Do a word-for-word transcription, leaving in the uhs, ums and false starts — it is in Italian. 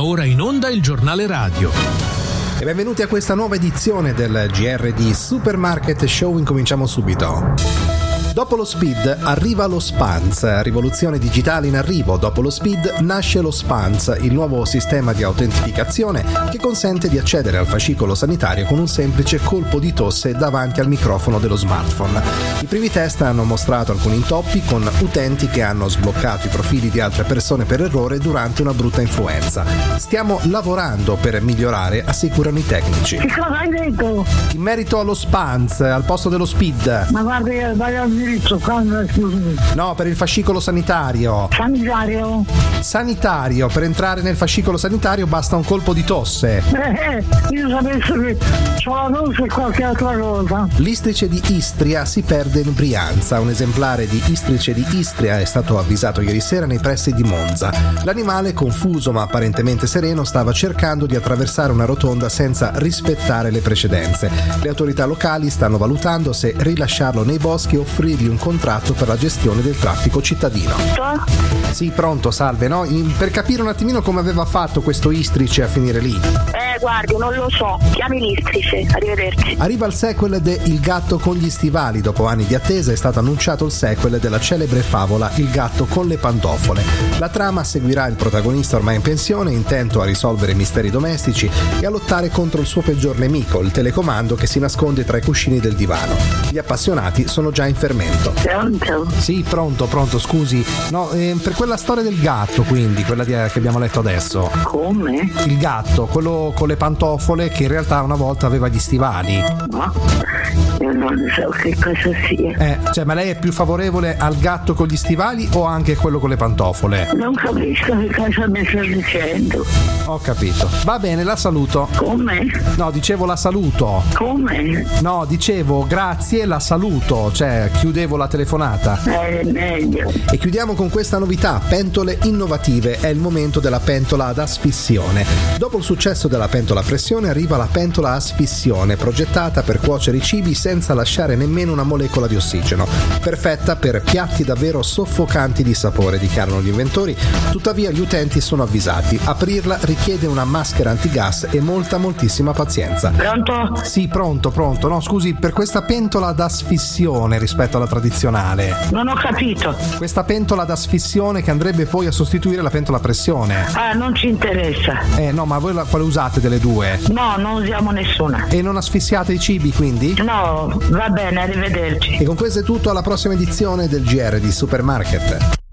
Va ora in onda il giornale radio. E benvenuti a questa nuova edizione del G R di Supermarket Show. Incominciamo subito. Dopo lo Speed arriva lo Spans, rivoluzione digitale in arrivo. Dopo lo Speed nasce lo Spans, il nuovo sistema di autentificazione che consente di accedere al fascicolo sanitario con un semplice colpo di tosse davanti al microfono dello smartphone. I primi test hanno mostrato alcuni intoppi con utenti che hanno sbloccato i profili di altre persone per errore durante una brutta influenza. Stiamo lavorando per migliorare, assicurano i tecnici. Che cosa hai detto? In merito allo Spans al posto dello Speed. Ma guardi, vai al diritto, quando, scusami. No, per il fascicolo sanitario. Sanitario? Sanitario, per entrare nel fascicolo sanitario basta un colpo di tosse. Eh, eh io sapevo che c'ho la tosse e qualche altra cosa. L'istrice di Istria si perde in Brianza. Un esemplare di istrice di Istria è stato avvisato ieri sera nei pressi di Monza. L'animale, confuso ma apparentemente sereno, stava cercando di attraversare una rotonda senza rispettare le precedenze. Le autorità locali stanno valutando se rilasciarlo nei boschi o offrirgli un contratto per la gestione del traffico cittadino. Sì, pronto, salve, no? In, per capire un attimino come aveva fatto questo istrice a finire lì. Eh, guardi, non lo so. Chiami l'istrice. Arrivederci. Arriva il sequel de Il gatto con gli stivali. Dopo anni di attesa è stato annunciato il sequel della celebre favola Il gatto con le pantofole. La trama seguirà il protagonista ormai in pensione, intento a risolvere misteri domestici e a lottare contro il suo peggior nemico, il telecomando che si nasconde tra i cuscini del divano. Gli appassionati sono già in fermento. Pronto? Sì, pronto, pronto, scusi. No, eh, per quella storia del gatto, quindi, quella di, che abbiamo letto adesso. Come? Il gatto, quello con le pantofole che in realtà una volta aveva gli stivali. No, io non so che cosa sia. Eh, cioè, ma lei è più favorevole al gatto con gli stivali o anche quello con le pantofole? Non capisco che cosa mi sta dicendo. Ho capito. Va bene, la saluto. Come? No, dicevo la saluto. Come? No, dicevo grazie, la saluto. Cioè, chiudevo la telefonata. È meglio. E chiudiamo con questa novità: pentole innovative. È il momento della pentola ad asfissione. Dopo il successo della pentola a pressione arriva la pentola a asfissione, progettata per cuocere i cibi senza lasciare nemmeno una molecola di ossigeno. Perfetta per piatti davvero soffocanti di sapore, dichiarano gli inventori. Tuttavia gli utenti sono avvisati: aprirla richiede una maschera antigas e molta moltissima pazienza. Pronto? Sì, pronto, pronto. No, scusi, per questa pentola ad asfissione rispetto alla tradizionale. Non ho capito. Questa pentola ad asfissione che andrebbe poi a sostituire la pentola a pressione. Ah, non ci interessa. Eh no, ma voi la, quale usate delle due? No, non usiamo nessuna. E non asfissiate i cibi, quindi? No, va bene, arrivederci. E con questo è tutto, alla prossima edizione del G R di Supermarket.